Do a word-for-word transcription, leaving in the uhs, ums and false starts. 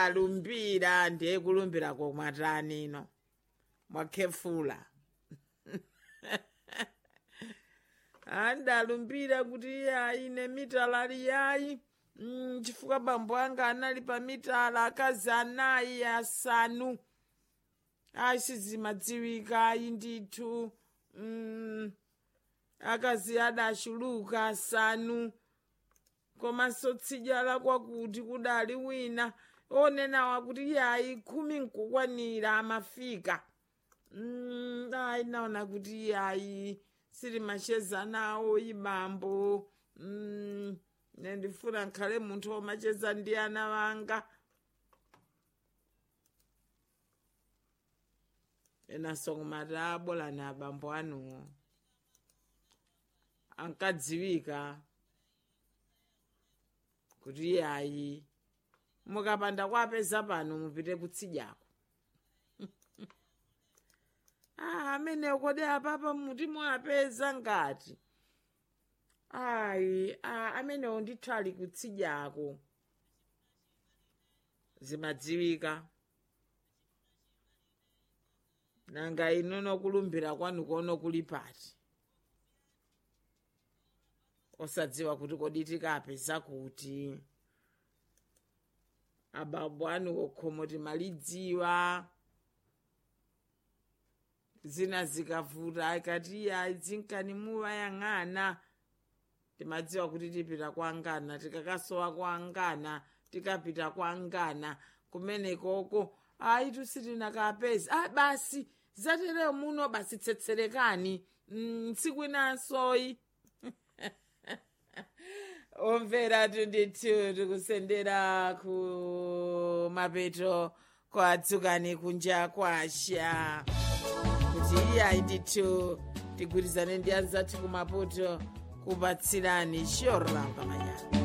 alumbira ndiye kulumbira komwatani ino mwakhefula andalumbira kuti yayi ne mitalali yayi mm, chifukwa bambo anga anali pa mitala akazi anayi asanu ayi sizimadziwika ayi ndithu mm, akazi adashuluka asanu komanso tsidya kwakuti kudali wina onenawa kuti yayi khumi nkukwanira amafika mm, ayi naona kuti yayi siri macheza nawo ibambo mm, nendifuna nkhale munthu womacheza ndi ana wanga enaso kumati abola na abambo anuwo ankadziwika kuti yayi mukapanda kwapeza pano mupite kutsidyako ah amene kodi apapa muti mwapeza ngati ayi ah, amenewo ndithu ali kutsidyako zimadziwika nanga inono kulumbira kwanu kono kuli pati osadziwa kuti kodi tikapeza kuti abambo anu okhomoti malidziwa zina zikavuta akati ya dzinkani muwayang'ana timadziwa kuti tipita kwa angana tikakasowa kwa angana tikapita kwa angana kumene koko ayi tusitina kapeza ah basi zatereo muno basi tsetserekani ntsiku inansoyi omvera tundithu tikusendera ku mapeto kwadzukani kunja kwasha kuti iyayi ndithu tigwirizane ndi anzathu kumapoto kupatsirani shoramba manyana.